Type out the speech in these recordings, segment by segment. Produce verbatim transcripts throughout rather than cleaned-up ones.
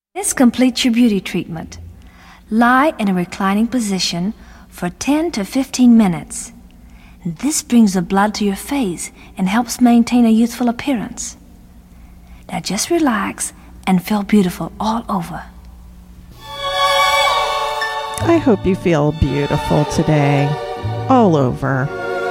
This completes your beauty treatment. Lie in a reclining position for ten to fifteen minutes. This brings the blood to your face and helps maintain a youthful appearance. Now just relax and feel beautiful all over. I hope you feel beautiful today, all over.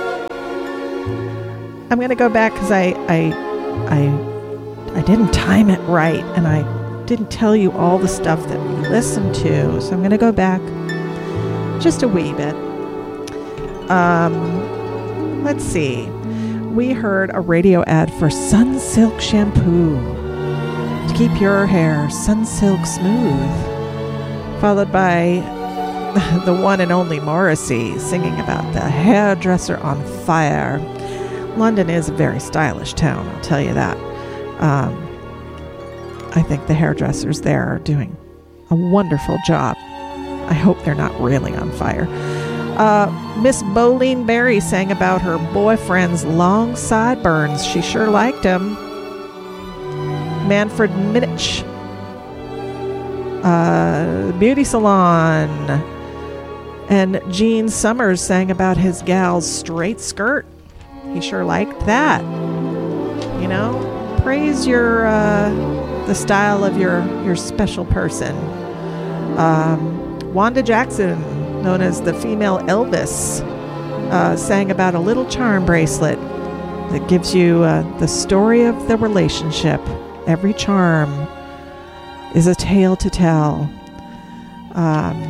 I'm going to go back because I, I, I, I didn't time it right, and I didn't tell you all the stuff that we listened to. So I'm going to go back just a wee bit. Um, let's see. We heard a radio ad for Sunsilk shampoo to keep your hair Sunsilk smooth, followed by the one and only Morrissey singing about the hairdresser on fire. London is a very stylish town, I'll tell you that. Um, I think the hairdressers there are doing a wonderful job. I hope they're not really on fire. Uh, Miss Bolene Berry sang about her boyfriend's long sideburns. She sure liked him. Manfred Minich, uh, beauty salon. And Gene Summers sang about his gal's straight skirt. He sure liked that. You know, praise your uh, the style of your your special person. Um, Wanda Jackson, known as the female Elvis, uh, sang about a little charm bracelet that gives you uh, the story of the relationship. Every charm is a tale to tell. Um,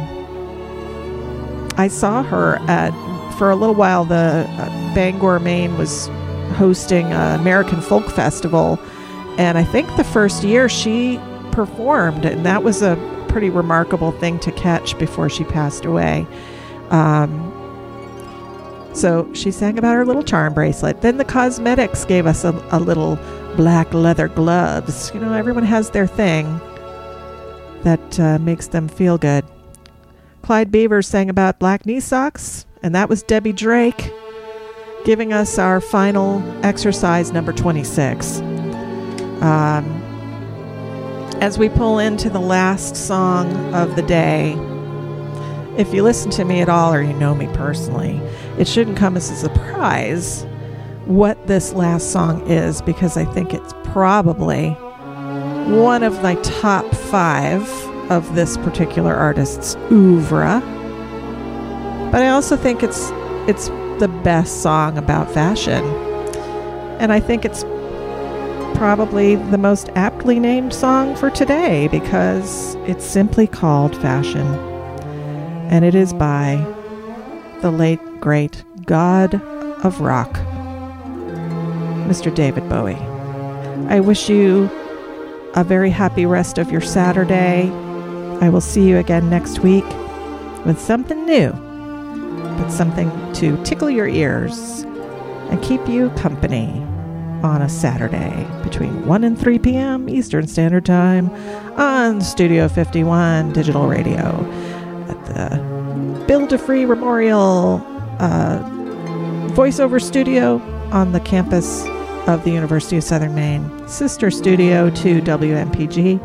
I saw her at, for a little while, the uh, Bangor, Maine was hosting an American Folk Festival, and I think the first year she performed, and that was a pretty remarkable thing to catch before she passed away. Um, so she sang about her little charm bracelet. Then the cosmetics gave us a, a little black leather gloves. You know, everyone has their thing that uh, makes them feel good. Clyde Beaver sang about black knee socks, and that was Debbie Drake giving us our final exercise, number twenty-six. Um, as we pull into the last song of the day, if you listen to me at all or you know me personally, it shouldn't come as a surprise what this last song is, because I think it's probably one of my top five of this particular artist's oeuvre. But I also think it's it's the best song about fashion. And I think it's probably the most aptly named song for today, because it's simply called Fashion. And it is by the late, great God of Rock, Mister David Bowie. I wish you a very happy rest of your Saturday. I will see you again next week with something new, but something to tickle your ears and keep you company on a Saturday between one and three p.m. Eastern Standard Time on Studio fifty-one Digital Radio at the Bill DeFree Memorial uh, voiceover studio on the campus of the University of Southern Maine, sister studio to W M P G.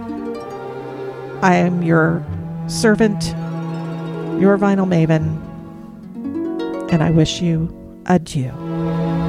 I am your servant, your vinyl maven, and I wish you adieu.